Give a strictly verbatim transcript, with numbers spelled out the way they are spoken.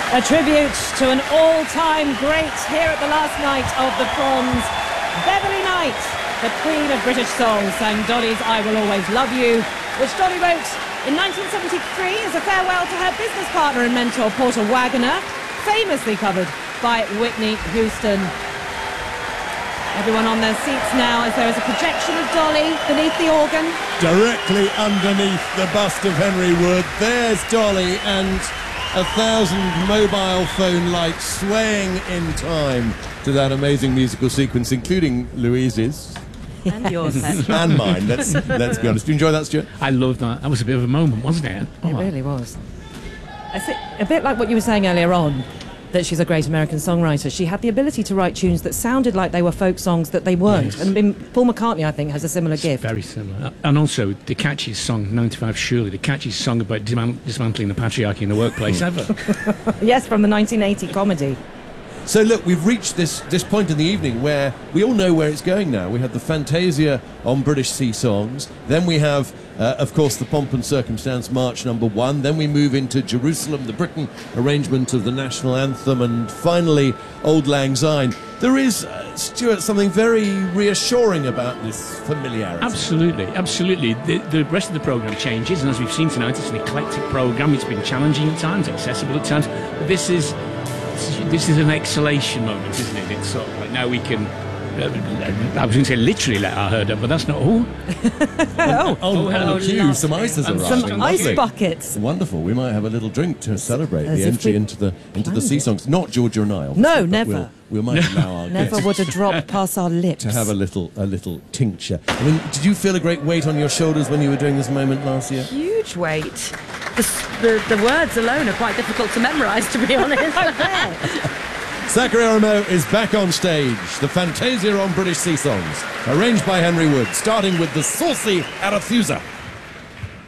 A tribute to an all-time great here at the last night of the Proms. Beverly Knight, the Queen of British Soul, sang Dolly's I Will Always Love You, which Dolly wrote in nineteen seventy-three as a farewell to her business partner and mentor, Porter Wagoner, famously covered by Whitney Houston. Everyone on their seats now as there is a projection of Dolly beneath the organ. Directly underneath the bust of Henry Wood, there's Dolly and a thousand mobile phone lights swaying in time to that amazing musical sequence, including Louise's. And yours, and mine, let's, let's be honest. Do you enjoy that, Stuart? I loved that. That was a bit of a moment, wasn't it? Oh, it really was. I think, a bit like what you were saying earlier on, that she's a great American songwriter. She had the ability to write tunes that sounded like they were folk songs that they weren't. Yes. And in, Paul McCartney, I think, has a similar gift. Very similar. And also, the catchiest song, ninety-five Surely, the catchiest song about disman- dismantling the patriarchy in the workplace ever. Yes, from the nineteen eighty comedy. So look, we've reached this, this point in the evening where we all know where it's going now. We had the Fantasia on British Sea Songs. Then we have, uh, of course, the Pomp and Circumstance March number one. Then we move into Jerusalem, the Britain arrangement of the national anthem. And finally, Auld Lang Syne. There is, uh, Stuart, something very reassuring about this familiarity. Absolutely, absolutely. The, the rest of the programme changes, and as we've seen tonight, it's an eclectic programme. It's been challenging at times, accessible at times. But this is... This is an exhalation moment, isn't it? It's sort of like now we can, uh, I was going to say literally let our herd up, but that's not all. oh, oh, hello, on the queue, some ice has And arrived. Some ice Lovely. buckets. Wonderful. We might have a little drink to celebrate As the if entry we into the into the planned sea it. songs. Not Georgia and I, obviously, No, but never. We'll, we might allow our Never guests would have dropped past our lips. to have a little a little tincture. I mean, did you feel a great weight on your shoulders when you were doing this moment last year? Huge weight. The, the, the words alone are quite difficult to memorise, to be honest. Zachary Aramo is back on stage. The Fantasia on British Sea Songs, arranged by Henry Wood, starting with the saucy Arethusa.